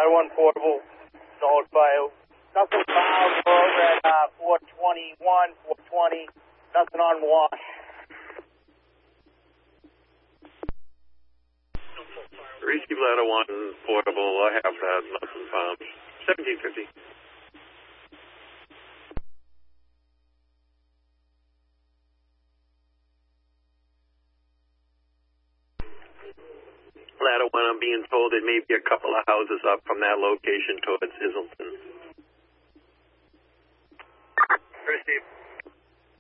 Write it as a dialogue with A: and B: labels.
A: Ladder 1 portable, solid file. Nothing found over at 421, 420. Nothing on wash.
B: Receive Ladder 1 portable. I have that. Nothing found. 1750. Ladder 1, I'm being told it may be a couple of houses up from that location towards Islington.
A: Receive.